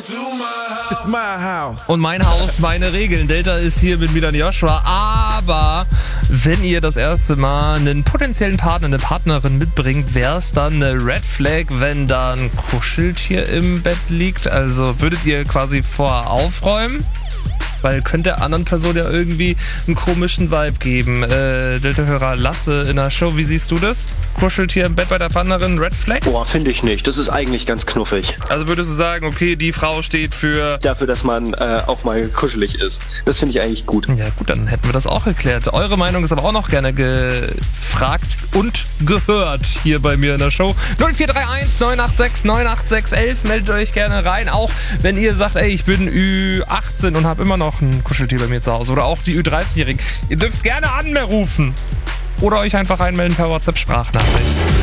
It's my house. Und mein Haus, meine Regeln. Delta ist hier mit Milan Joshua. Aber wenn ihr das erste Mal einen potenziellen Partner, eine Partnerin mitbringt, wäre es dann eine Red Flag, wenn da ein Kuscheltier im Bett liegt? Also würdet ihr quasi vorher aufräumen? Weil könnte der anderen Person ja irgendwie einen komischen Vibe geben. Delta-Hörer Lasse in der Show, wie siehst du das? Kuscheltier im Bett bei der Partnerin, Red Flag? Boah, finde ich nicht. Das ist eigentlich ganz knuffig. Also würdest du sagen, okay, die Frau steht für... Dafür, dass man auch mal kuschelig ist. Das finde ich eigentlich gut. Ja gut, dann hätten wir das auch geklärt. Eure Meinung ist aber auch noch gerne gefragt und gehört hier bei mir in der Show. 0431 986 98611, meldet euch gerne rein. Auch wenn ihr sagt, ey, ich bin Ü18 und habe immer noch ein Kuscheltier bei mir zu Hause. Oder auch die Ü30-Jährigen. Ihr dürft gerne anrufen. Oder euch einfach reinmelden per WhatsApp-Sprachnachricht.